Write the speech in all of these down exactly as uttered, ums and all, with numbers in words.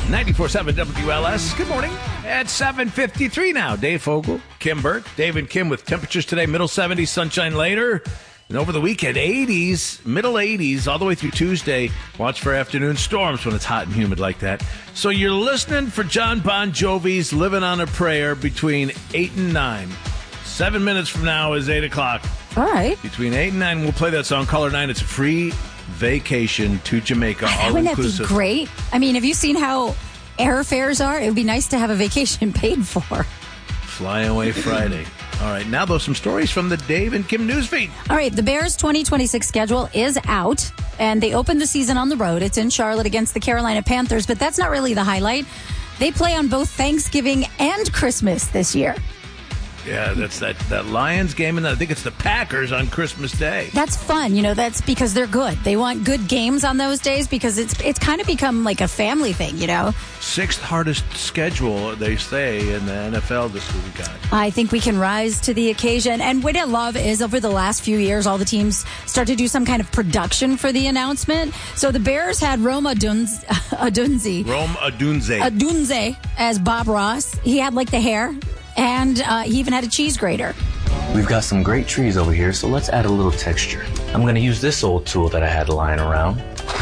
ninety-four point seven W L S. Good morning. At seven fifty-three now. Dave Fogel, Kim Burke. Dave and Kim with temperatures today, middle seventies, sunshine later. And over the weekend, eighties, middle eighties, all the way through Tuesday. Watch for afternoon storms when it's hot and humid like that. So you're listening for John Bon Jovi's Living on a Prayer between eight and nine. Seven minutes from now is eight o'clock. All right. Between eight and nine, we'll play that song, Color nine. It's a free vacation to Jamaica, all Wouldn't inclusive. that be great? I mean, have you seen how airfares are? It would be nice to have a vacation paid for. Fly away Friday. All right, now though, some stories from the Dave and Kim newsfeed. All right, the Bears' twenty twenty-six schedule is out, and they opened the season on the road. It's in Charlotte against the Carolina Panthers, but that's not really the highlight. They play on both Thanksgiving and Christmas this year. Yeah, that's that, that Lions game, and I think it's the Packers on Christmas Day. That's fun. You know, that's because they're good. They want good games on those days because it's it's kind of become like a family thing, you know? Sixth hardest schedule, they say, in the N F L this weekend. I think we can rise to the occasion. And what I love is over the last few years, all the teams start to do some kind of production for the announcement. So the Bears had Rome Adunze, Adunze, Rome Adunze. Adunze as Bob Ross. He had like the hair. And uh, he even had a cheese grater. We've got some great trees over here, so let's add a little texture. I'm going to use this old tool that I had lying around.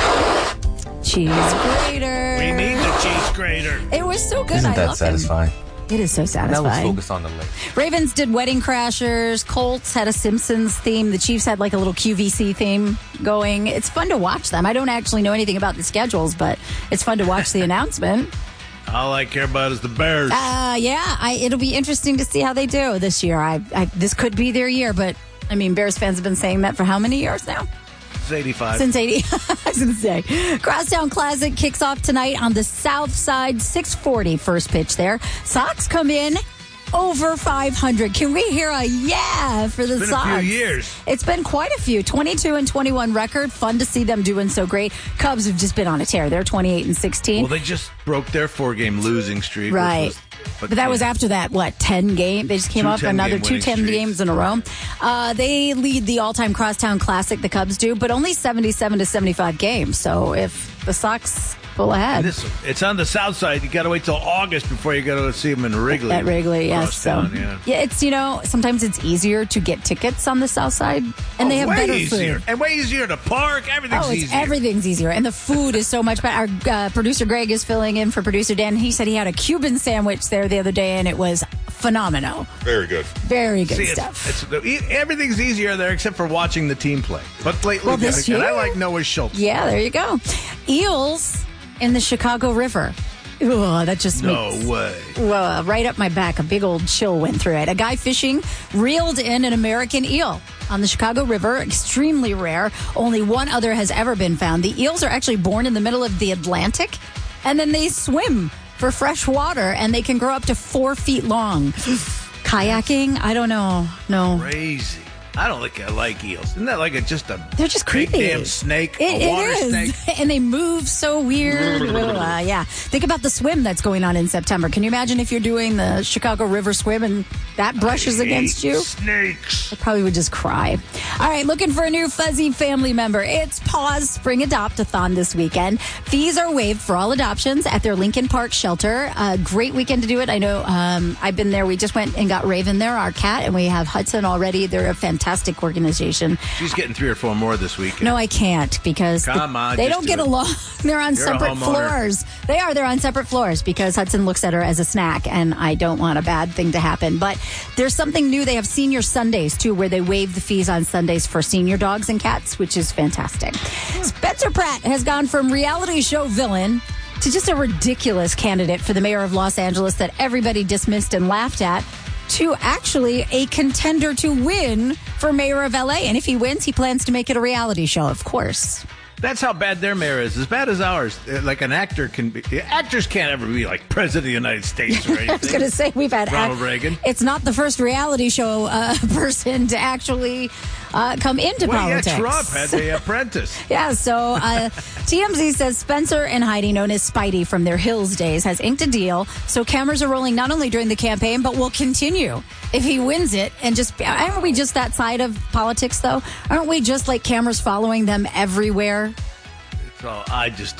Cheese grater. We need the cheese grater. It was so good. Isn't I that love satisfying? It. it is so satisfying. Now let's focus on the lake. Ravens did Wedding Crashers. Colts had a Simpsons theme. The Chiefs had like a little Q V C theme going. It's fun to watch them. I don't actually know anything about the schedules, but it's fun to watch the announcement. All I care about is the Bears. Uh, yeah, I, it'll be interesting to see how they do this year. I, I This could be their year, but, I mean, Bears fans have been saying that for how many years now? It's eighty-five. Since eighty. I was going to say. Crosstown Classic kicks off tonight on the south side, six forty first pitch there. Sox come in over five hundred. Can we hear a yeah for the It's been Sox? a few years. It's been quite a few. twenty-two and twenty-one record. Fun to see them doing so great. Cubs have just been on a tear. They're twenty-eight and sixteen. Well, they just broke their four-game losing streak. which Right. was- But that was after that, what, ten game? They just came Two up another ten-game two winning ten streaks. games in a row. Uh, they lead the all-time Crosstown Classic, the Cubs do, but only seventy-seven to seventy-five games. So if the Sox pull ahead. This, it's on the south side. You got to wait till August before you got to see them in Wrigley. At Wrigley, yes. So, Crosstown, yeah. yeah, it's, you know, sometimes it's easier to get tickets on the south side, and Oh, they have way better easier. food. And way easier to park. Everything's Oh, it's, easier. everything's easier. And the food is so much better. Our uh, producer Greg is filling in for producer Dan. He said he had a Cuban sandwich there the other day, and it was phenomenal. Very good. Very good See, it's, stuff. it's, the- everything's easier there except for watching the team play. But lately, Well, this and I year- like Noah Schultz. Yeah, there you go. Eels in the Chicago River. Ugh, that just No makes way. well, right up my back. A big old chill went through it. A guy fishing reeled in an American eel on the Chicago River. Extremely rare. Only one other has ever been found. The eels are actually born in the middle of the Atlantic, and then they swim for fresh water, and they can grow up to four feet long. Kayaking? I don't know. No. Crazy. I don't think I like eels. Isn't that like a, just a They're just big creepy. damn snake, It, a water it is. snake? And they move so weird. uh, yeah. Think about the swim that's going on in September. Can you imagine if you're doing the Chicago River swim and that brushes I against hate you? Snakes. I probably would just cry. All right, looking for a new fuzzy family member. It's Paws Spring Adopt-a-thon this weekend. Fees are waived for all adoptions at their Lincoln Park shelter. A great weekend to do it. I know um, I've been there. We just went and got Raven there, our cat, and we have Hudson already. They're a fantastic organization. She's getting three or four more this weekend. No, I can't because Come the- on, they just don't do get it. along. They're on You're a separate homeowner. floors. They are. They're on separate floors because Hudson looks at her as a snack, and I don't want a bad thing to happen. But there's something new. They have senior Sundays, too, where they waive the fees on Sundays for senior dogs and cats, which is fantastic. Spencer Pratt has gone from reality show villain to just a ridiculous candidate for the mayor of Los Angeles that everybody dismissed and laughed at, to actually a contender to win for mayor of L A. And if he wins, he plans to make it a reality show, of course. That's how bad their mayor is. As bad as ours. Uh, Like an actor can be. Actors can't ever be like president of the United States or anything. I was going to say, we've had Ronald Reagan. It's not the first reality show uh, person to actually uh, come into Well, politics. yeah, Trump had The Apprentice. Yeah, so uh, T M Z says Spencer and Heidi, known as Spidey from their Hills days, has inked a deal. So cameras are rolling not only during the campaign, but will continue if he wins it. And just aren't we just that side of politics, though? Aren't we just like cameras following them everywhere? So I just don't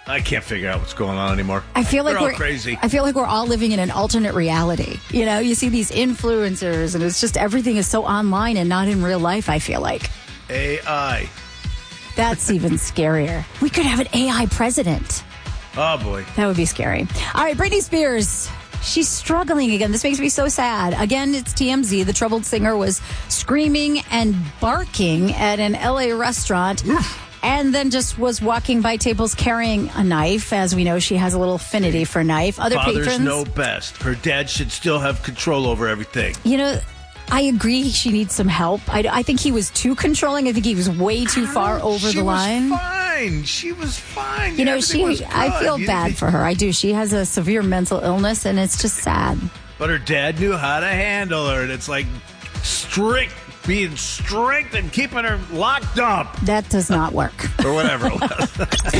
I can't figure out what's going on anymore. I feel like They're all we're crazy. I feel like we're all living in an alternate reality. You know, you see these influencers, and it's just everything is so online and not in real life. I feel like A I. that's even scarier. We could have an A I president. Oh boy, that would be scary. All right, Britney Spears. She's struggling again. This makes me so sad. Again, it's T M Z. The troubled singer was screaming and barking at an L A restaurant. And then just was walking by tables carrying a knife. As we know, she has a little affinity for knife. Other Fathers patrons know best. Her dad should still have control over everything. You know, I agree she needs some help. I, I think he was too controlling. I think he was way too far over she the line. She was fine. She was fine. You know, Everything she. was good. I feel You- bad for her. I do. She has a severe mental illness, and it's just sad. But her dad knew how to handle her, and it's like strict, being strict and keeping her locked up. That does not work. Or whatever it was.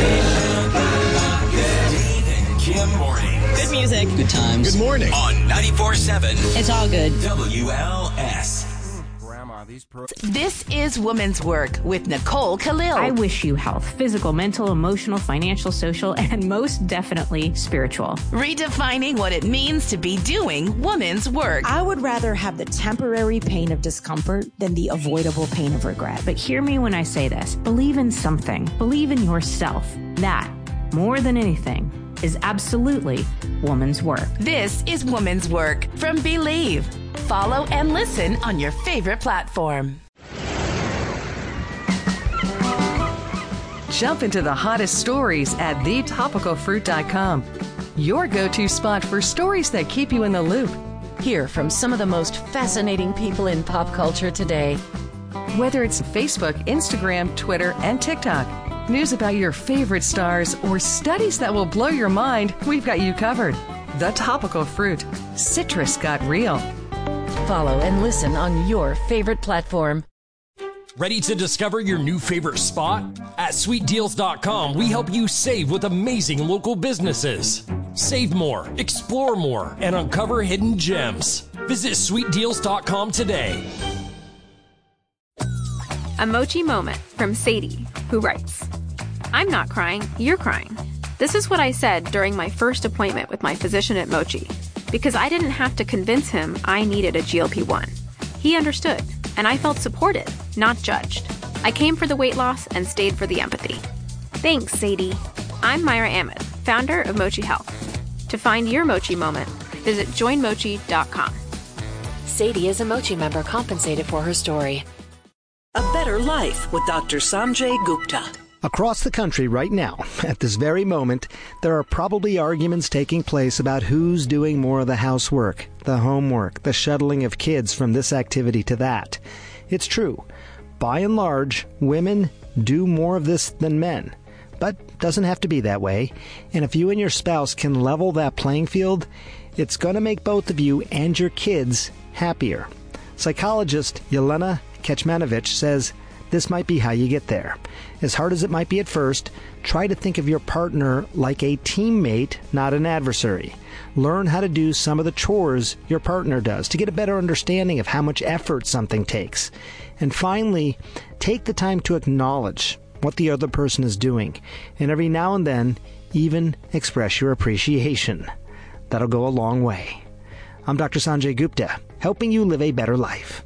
Dave and Kim morning. Good music. Good times. Good morning. On ninety-four point seven It's all good. W L S. This is Women's Work with Nicole Khalil. I wish you health, physical, mental, emotional, financial, social, and most definitely spiritual. Redefining what it means to be doing women's work. I would rather have the temporary pain of discomfort than the avoidable pain of regret. But hear me when I say this. Believe in something. Believe in yourself. That, more than anything, is absolutely woman's work. This is Women's Work from Believe. Follow and listen on your favorite platform. Jump into the hottest stories at the topical fruit dot com. Your go-to spot for stories that keep you in the loop. Hear from some of the most fascinating people in pop culture today. Whether it's Facebook, Instagram, Twitter, and TikTok, news about your favorite stars, or studies that will blow your mind, we've got you covered. The Topical Fruit. Citrus got real. Follow and listen on your favorite platform. Ready to discover your new favorite spot? At sweet deals dot com, we help you save with amazing local businesses. Save more, explore more, and uncover hidden gems. Visit sweet deals dot com today. A Mochi moment from Sadie, who writes, I'm not crying, you're crying. This is what I said during my first appointment with my physician at Mochi, because I didn't have to convince him I needed a G L P one. He understood, and I felt supported, not judged. I came for the weight loss and stayed for the empathy. Thanks, Sadie. I'm Myra Ahmed, founder of Mochi Health. To find your Mochi moment, visit join mochi dot com. Sadie is a Mochi member compensated for her story. A better life with Doctor Sanjay Gupta. Across the country right now, at this very moment, there are probably arguments taking place about who's doing more of the housework, the homework, the shuttling of kids from this activity to that. It's true. By and large, women do more of this than men. But doesn't have to be that way. And if you and your spouse can level that playing field, it's going to make both of you and your kids happier. Psychologist Yelena Kecmanovic says this might be how you get there. As hard as it might be at first, try to think of your partner like a teammate, not an adversary. Learn how to do some of the chores your partner does to get a better understanding of how much effort something takes. And finally, take the time to acknowledge what the other person is doing, and every now and then, even express your appreciation. That'll go a long way. I'm Doctor Sanjay Gupta, helping you live a better life.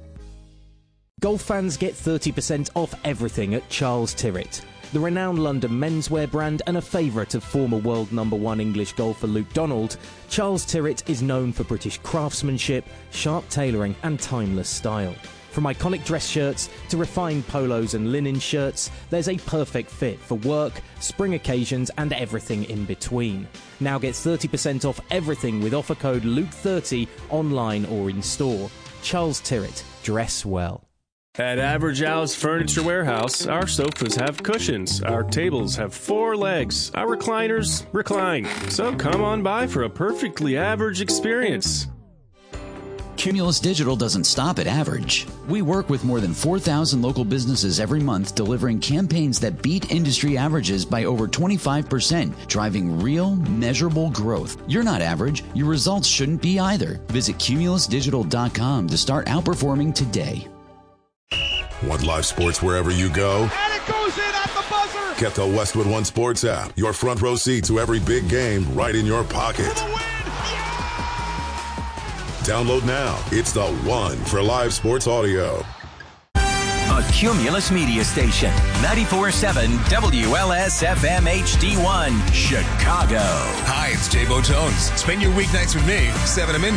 Golf fans get thirty percent off everything at Charles Tyrwhitt. The renowned London menswear brand and a favourite of former world number one English golfer Luke Donald, Charles Tyrwhitt is known for British craftsmanship, sharp tailoring and timeless style. From iconic dress shirts to refined polos and linen shirts, there's a perfect fit for work, spring occasions and everything in between. Now get thirty percent off everything with offer code Luke thirty online or in store. Charles Tyrwhitt, dress well. At Average Al's Furniture Warehouse, our sofas have cushions, our tables have four legs, our recliners recline. So come on by for a perfectly average experience. Cumulus Digital doesn't stop at average. We work with more than four thousand local businesses every month, delivering campaigns that beat industry averages by over twenty-five percent, driving real, measurable growth. You're not average. Your results shouldn't be either. Visit cumulus digital dot com to start outperforming today. Want live sports wherever you go? And it goes in at the buzzer! Get the Westwood One Sports app, your front row seat to every big game right in your pocket. Download now. It's the one for live sports audio. A Cumulus Media Station, ninety-four point seven W L S F M H D one, Chicago. Hi, it's Jay Botones. Spend your weeknights with me, seven to midnight.